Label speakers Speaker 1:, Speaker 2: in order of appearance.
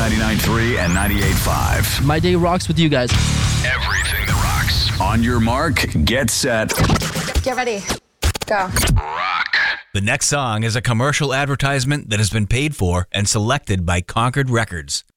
Speaker 1: 99.3 and 98.5.
Speaker 2: My day rocks with you guys.
Speaker 1: Everything that rocks. On your mark, get set.
Speaker 3: Get ready. Go.
Speaker 1: Rock.
Speaker 4: The next song is a commercial advertisement that has been paid for and selected by Concord Records.